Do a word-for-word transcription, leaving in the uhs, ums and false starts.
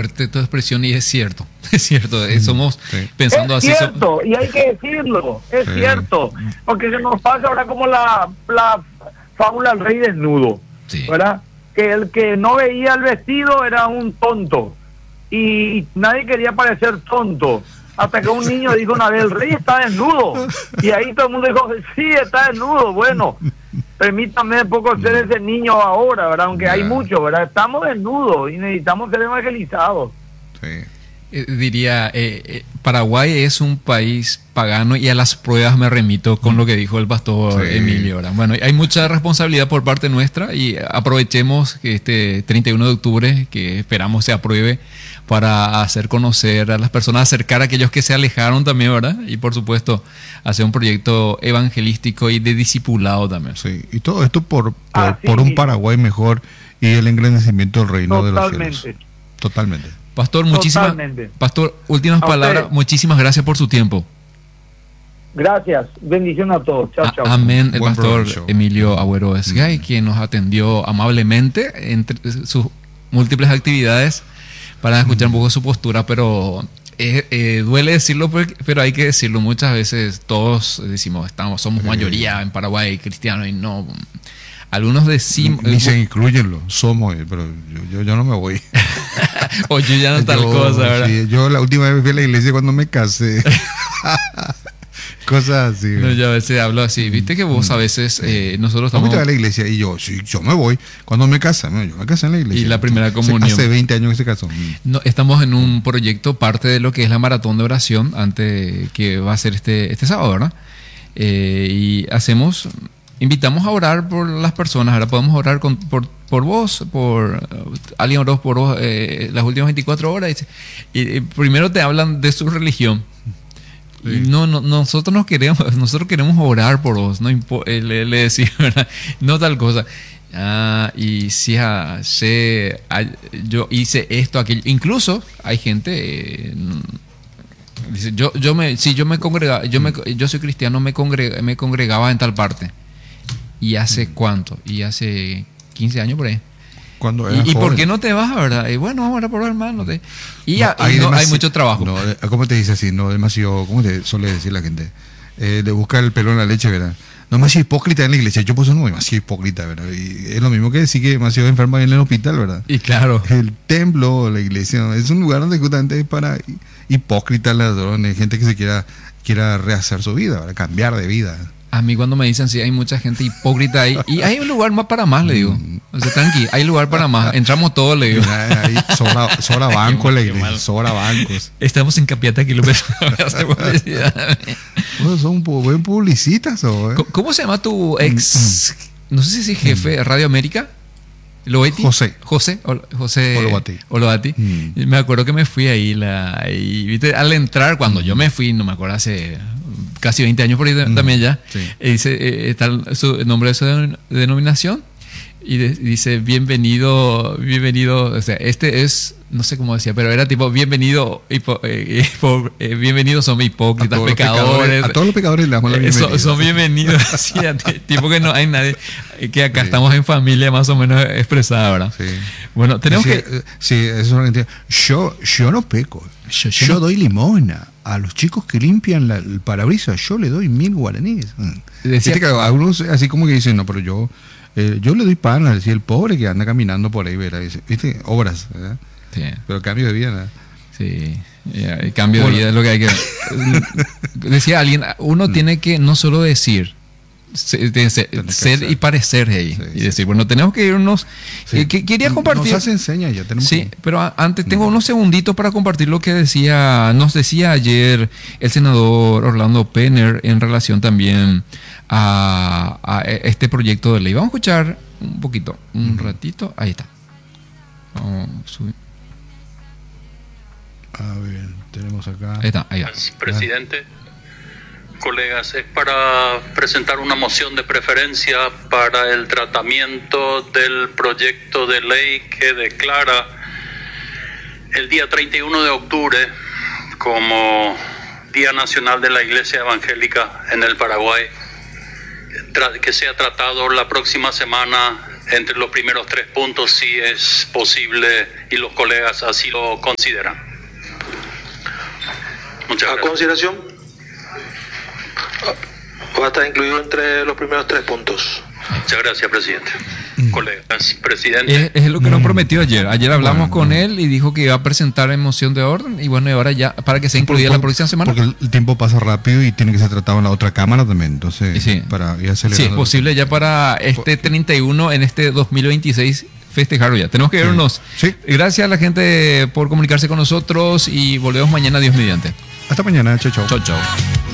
fuerte tu expresión y es cierto, es cierto, eh, somos Sí. pensando Es así. so- cierto, y hay que decirlo, es Sí. cierto, porque se nos pasa ahora como la, la fábula del rey desnudo, Sí. ¿verdad? Que el que no veía el vestido era un tonto, y nadie quería parecer tonto, hasta que un niño dijo una vez, el rey está desnudo, y ahí todo el mundo dijo, sí, está desnudo, bueno, permítame un poco ser ese niño ahora, ¿verdad? Aunque hay Ya. mucho, ¿verdad? Estamos desnudos y necesitamos ser evangelizados. Sí. Eh, diría, eh, eh, Paraguay es un país pagano y a las pruebas me remito con lo que dijo el pastor Sí. Emilio. ¿Verdad? Bueno, hay mucha responsabilidad por parte nuestra y aprovechemos que este treinta y uno de octubre, que esperamos se apruebe, para hacer conocer a las personas, acercar a aquellos que se alejaron también, ¿verdad? Y por supuesto, hacer un proyecto evangelístico y de discipulado también. Sí, y todo esto por, por, Así por un mismo. Paraguay mejor y el engrandecimiento del reino de los cielos. Totalmente. Totalmente. Pastor, muchísimas, Totalmente. Pastor, últimas A palabras, usted. muchísimas gracias por su tiempo. Gracias. Bendición a todos. Chao, A- chao. Amén. El Buen pastor provecho. Emilio Agüero Esgay, quien nos atendió amablemente entre sus múltiples actividades para escuchar un poco su postura, pero eh, eh, duele decirlo, porque- pero hay que decirlo. Muchas veces todos decimos, estamos, somos Sí. mayoría en Paraguay cristianos y no. Algunos decimos, Ni se incluyenlo, somos, eh, pero yo, yo, yo no me voy. o yo ya no tal Yo, cosa, ¿verdad? sí, yo la última vez fui a la iglesia cuando me casé. Cosas así. No, yo a veces hablo así, viste que vos a veces, eh, nosotros ¿Cómo estamos... te va a la iglesia? Y yo, sí, yo me voy. Cuando me casé, no, yo me casé en la iglesia. Y la primera Hace- comunión. Hace veinte años que se casó. No, estamos en un proyecto, parte de lo que es la maratón de oración, ante que va a ser este, este sábado, ¿verdad? Eh, y hacemos, invitamos a orar por las personas. Ahora podemos orar con, por, por vos, por uh, alguien oró por vos eh, las últimas veinticuatro horas. Y, y, y primero te hablan de su religión. Y Sí. no, no, nosotros no queremos, nosotros queremos orar por vos, no impo- eh, le, le decía, ¿verdad? No tal cosa. Ah, y si ah, sé, ah, yo hice esto, aquello. Incluso hay gente, eh, dice, yo, yo me, si yo me congregaba, yo me, yo soy cristiano, me congrega, me congregaba en tal parte. ¿Y hace cuánto? Y hace quince años por ahí. Cuando ¿Y, era y por joven. qué no te vas, verdad? Y bueno, vamos a orar por los hermanos. te- Y, No, ya- y no, hay demasi- mucho trabajo. No, eh, ¿cómo te dice así? No, demasiado, ¿cómo te suele decir la gente? Eh, de buscar el pelo en la leche, ¿verdad? No, demasiado hipócrita en la iglesia. Yo pues no, demasiado hipócrita, ¿verdad? Y es lo mismo que decir que demasiado enfermo en el hospital, ¿verdad? Y claro. El templo, la iglesia, ¿no? Es un lugar donde justamente es para hipócritas, ladrones, gente que se quiera, quiera rehacer su vida, ¿verdad? Cambiar de vida. A mí cuando me dicen sí, hay mucha gente hipócrita ahí. Y hay un lugar más para más, le digo. O sea, tranqui, hay lugar para más. Entramos todos, le digo. Ahí sobra, sobra banco la Qué iglesia, mal. sobra bancos. Estamos en Capiata, kilómetros. Hacer publicidad. Bueno, son pu- buen publicistas, ¿o? ¿eh? ¿Cómo- ¿Cómo se llama tu ex? No sé si es jefe de Radio América. Loeti. José. José. Ol- José. Olobati. Olobati. Mm. Y me acuerdo que me fui ahí. La, y, viste, al entrar, cuando yo me fui, no me acuerdo, hace casi veinte años por ahí de- Mm, también ya. sí. eh, dice, eh, está el, su, el nombre de su denom- denominación. Y de- dice, bienvenido, bienvenido. O sea, este es, no sé cómo decía, pero era tipo, bienvenido, hipo- eh, hipo- eh, bienvenidos son hipócritas, todos los pecadores. a todos los pecadores le damos la Eh, son- bienvenida. Son, bienvenidos, así, a ti- tipo que no hay nadie, eh, que acá Sí. estamos en familia más o menos expresada, ¿verdad? Sí. Bueno, tenemos sí, que... eh, sí, eso es lo que entiendo. Yo, yo no peco. Yo- Yo, yo no- doy limosna. A los chicos que limpian la- el parabrisas, yo le doy mil guaraníes. Mm. Decía- Viste que algunos así como que dicen, no, pero yo eh, yo le doy pan al el pobre que anda caminando por ahí, ¿verdad? Dice, ¿viste? Obras, ¿verdad? Sí, Pero cambio de vida, ¿verdad? sí, ya, el cambio Bueno. de vida es lo que hay que... Decía alguien, uno tiene que no solo decir, se- de- se- Tiene que ser hacer. y parecer ahí. Sí, y sí. decir, bueno, tenemos que irnos... Sí. eh, que- quería compartir... Nos hace enseña ya, tenemos Sí, que- pero a- antes tengo No. unos segunditos para compartir lo que decía, nos decía ayer el senador Orlando Penner en relación también a, a este proyecto de ley. Vamos a escuchar un poquito, un Ujú. ratito. Ahí está. Vamos a subir. A ver, tenemos acá. Ahí está, ahí va. Gracias, presidente. Colegas, es para presentar una moción de preferencia para el tratamiento del proyecto de ley que declara el día treinta y uno de octubre como Día Nacional de la Iglesia Evangélica en el Paraguay, tra- que sea tratado la próxima semana entre los primeros tres puntos si es posible y los colegas así lo consideran. Muchas A gracias. consideración, va a estar incluido entre los primeros tres puntos. Muchas gracias, presidente. Colegas, presidente. Es, es lo que nos prometió ayer. Ayer hablamos Bueno, con bueno. él y dijo que iba a presentar en moción de orden. Y bueno, y ahora ya, para que sea incluida la próxima semana. Porque el tiempo pasa rápido y tiene que ser tratado en la otra cámara también. Entonces, Sí. para ir Sí, es acelerando. posible ya para este treinta y uno, en este dos mil veintiséis, festejarlo ya. Tenemos que Sí. vernos. Sí. Gracias a la gente por comunicarse con nosotros y volvemos mañana, Dios mediante. Hasta mañana. Chao, chao. Chau, chau.